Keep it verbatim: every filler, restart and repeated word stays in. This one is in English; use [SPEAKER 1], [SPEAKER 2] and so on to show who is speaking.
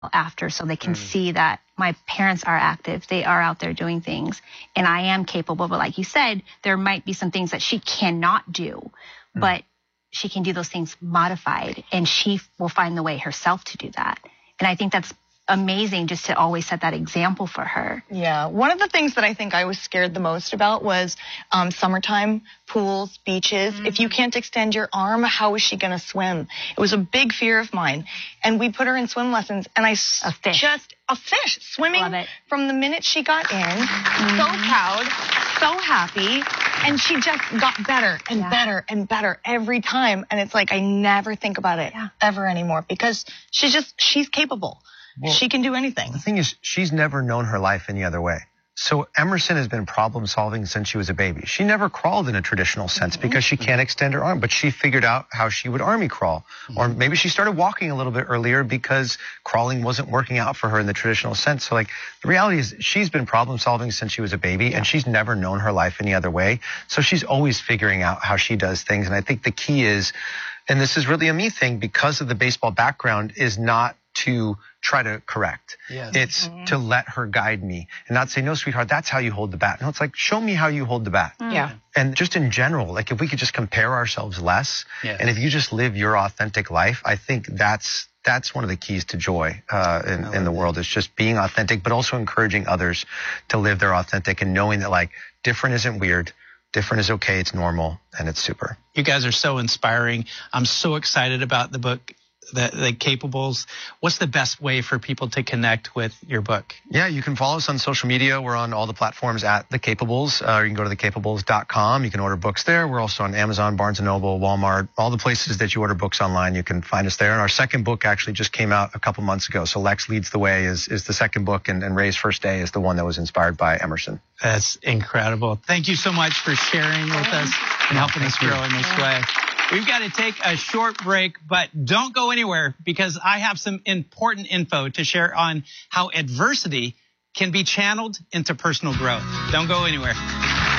[SPEAKER 1] after, so they can mm. see that my parents are active, they are out there doing things, and I am capable. But like you said, there might be some things that she cannot do, mm. but she can do those things modified, and she will find the way herself to do that. And I think that's amazing, just to always set that example for her.
[SPEAKER 2] Yeah, one of the things that I think I was scared the most about was um, summertime, pools, beaches. Mm-hmm. If you can't extend your arm, how is she going to swim? It was a big fear of mine. And we put her in swim lessons, and I
[SPEAKER 1] a fish.
[SPEAKER 2] just, a fish, swimming from the minute she got in, mm-hmm. so proud, so happy, and she just got better and yeah. better and better every time. And it's like, I never think about it yeah. ever anymore, because she's just, she's capable. Well, she can do anything.
[SPEAKER 3] The thing is, she's never known her life any other way. So Emerson has been problem solving since she was a baby. She never crawled in a traditional sense mm-hmm. because she can't extend her arm, but she figured out how she would army crawl. Mm-hmm. Or maybe she started walking a little bit earlier because crawling wasn't working out for her in the traditional sense. So like, the reality is she's been problem solving since she was a baby yeah. and she's never known her life any other way. So she's always figuring out how she does things. And I think the key is, and this is really a me thing because of the baseball background, is not to try to correct. Yes. It's mm-hmm. to let her guide me and not say, no, sweetheart, that's how you hold the bat. No, it's like, show me how you hold the bat.
[SPEAKER 2] Mm. Yeah.
[SPEAKER 3] And just in general, like if we could just compare ourselves less yes. and if you just live your authentic life, I think that's that's one of the keys to joy uh, in, in the world, is just being authentic, but also encouraging others to live their authentic and knowing that like different isn't weird. Different is okay. It's normal and it's super.
[SPEAKER 4] You guys are so inspiring. I'm so excited about the book. The, the Capables. What's the best way for people to connect with your book?
[SPEAKER 3] Yeah, you can follow us on social media. We're on all the platforms at The Capables. Uh, you can go to the capables dot com. You can order books there. We're also on Amazon, Barnes and Noble, Walmart, all the places that you order books online. You can find us there. And our second book actually just came out a couple months ago. So Lex Leads the Way is, is the second book, and, and Ray's First Day is the one that was inspired by Emerson.
[SPEAKER 4] That's incredible. Thank you so much for sharing with us and helping us grow in this way. We've got to take a short break, but don't go anywhere, because I have some important info to share on how adversity can be channeled into personal growth. Don't go anywhere.